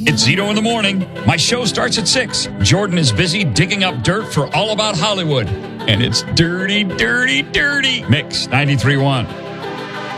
It's Zito in the morning. My show starts at 6. Jordan is busy digging up dirt for All About Hollywood. And it's dirty, dirty, dirty. Mix 93.1.